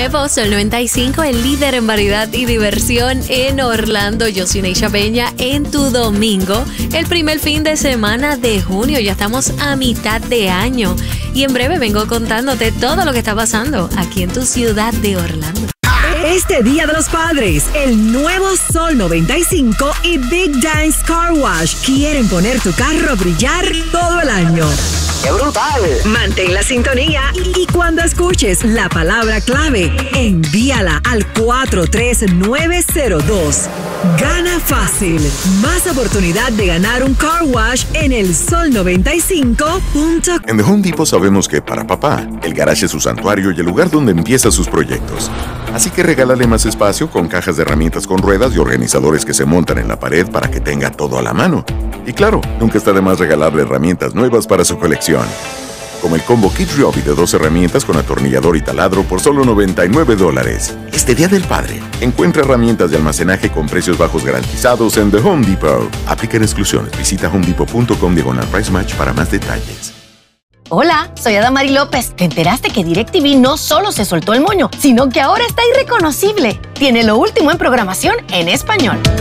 Nuevo Sol 95, el líder en variedad y diversión en Orlando. Yo soy Neisha Peña en tu domingo, el primer fin de semana de junio. Ya estamos a mitad de año y en breve vengo contándote todo lo que está pasando aquí en tu ciudad de Orlando. Este Día de los Padres, el nuevo Sol 95 y Big Dance Car Wash quieren poner tu carro a brillar todo el año. ¡Qué brutal! Mantén la sintonía y cuando escuches la palabra clave, envíala al 43902. Gana fácil. Más oportunidad de ganar un car wash en el sol95.com. En The Home Depot sabemos que para papá, el garage es su santuario y el lugar donde empieza sus proyectos. Así que regálale más espacio con cajas de herramientas con ruedas y organizadores que se montan en la pared para que tenga todo a la mano. Y claro, nunca está de más regalarle herramientas nuevas para su colección. Como el combo Kid Ryobi de 2 herramientas con atornillador y taladro por solo $99. Este Día del Padre, encuentra herramientas de almacenaje con precios bajos garantizados en The Home Depot. Aplican exclusiones. Visita homedepot.com/price match para más detalles. Hola, soy Adamari López. ¿Te enteraste que DirecTV no solo se soltó el moño, sino que ahora está irreconocible? Tiene lo último en programación en español.